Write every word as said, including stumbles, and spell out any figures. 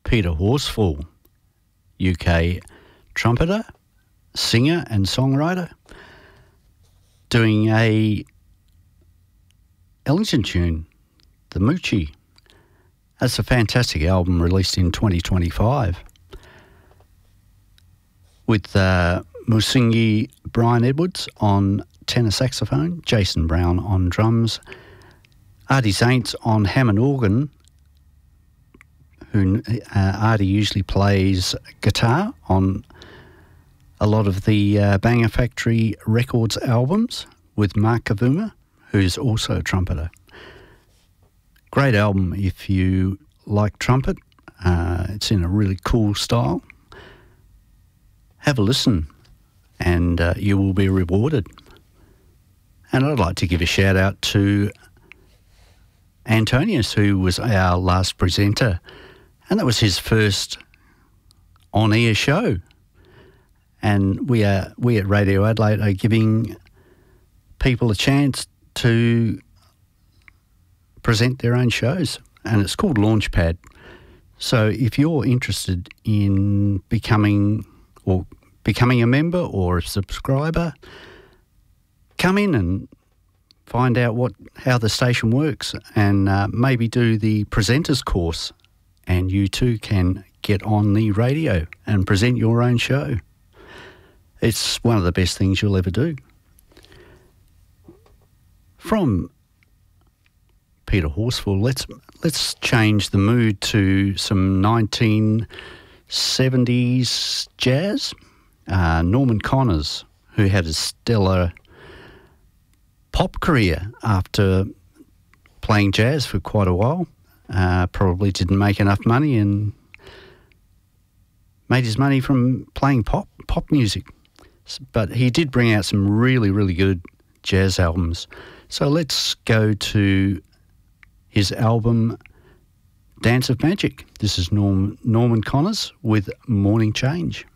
Peter Horsfall, U K trumpeter, singer and songwriter, doing a Ellington tune, The Moochie. That's a fantastic album released in twenty twenty-five with uh, Musingi Brian Edwards on tenor saxophone, Jason Brown on drums, Artie Saints on Hammond organ, who uh, Artie usually plays guitar on a lot of the uh, Banger Factory Records albums, with Mark Kavuma, who's also a trumpeter. Great album if you like trumpet. Uh, it's in a really cool style. Have a listen and uh, you will be rewarded. And I'd like to give a shout out to Antonius, who was our last presenter, and that was his first on-air show. And we are we at Radio Adelaide are giving people a chance to present their own shows, and it's called Launchpad. So if you're interested in becoming or becoming a member or a subscriber, come in and find out what how the station works, and uh, maybe do the presenters course, and you too can get on the radio and present your own show. It's one of the best things you'll ever do. From Peter Horsfall, let's let's change the mood to some nineteen seventies jazz. Uh, Norman Connors, who had a stellar pop career after playing jazz for quite a while, uh, probably didn't make enough money and made his money from playing pop pop music. But he did bring out some really, really good jazz albums. So let's go to his album Dance of Magic. This is Norm, Norman Connors with Morning Change.